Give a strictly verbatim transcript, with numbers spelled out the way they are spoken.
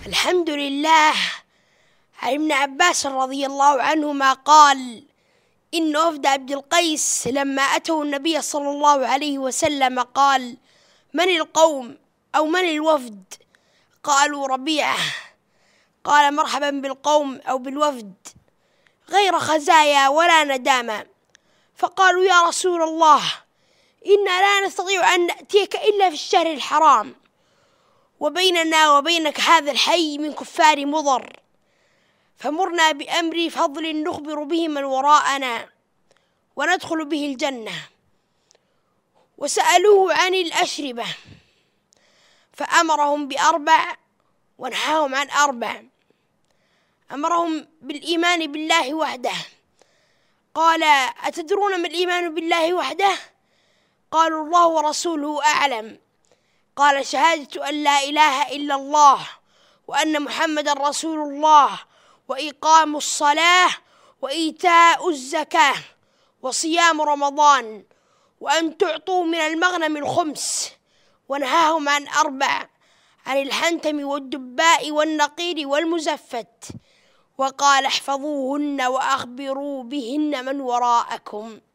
الحمد لله. عن ابن عباس رضي الله عنهما قال: إن وفد عبد القيس لما أتوا النبي صلى الله عليه وسلم قال: من القوم أو من الوفد؟ قالوا: ربيعة. قال: مرحبا بالقوم أو بالوفد، غير خزايا ولا ندامة. فقالوا: يا رسول الله، إنا لا نستطيع أن نأتيك إلا في الشهر الحرام، وبيننا وبينك هذا الحي من كفار مضر، فمرنا بأمر فضل نخبر به من وراءنا وندخل به الجنة. وسألوه عن الأشربة فأمرهم بأربع ونهاهم عن أربع. أمرهم بالإيمان بالله وحده. قال: أتدرون ما الإيمان بالله وحده؟ قالوا: الله ورسوله أعلم. قال: شهادة أن لا إله إلا الله وأن محمد رسول الله، وإقام الصلاة، وإيتاء الزكاة، وصيام رمضان، وأن تعطوا من المغنم الخمس. ونهاهم عن أربع: عن الحنتم والدباء والنقير والمزفت. وقال: احفظوهن وأخبروا بهن من وراءكم.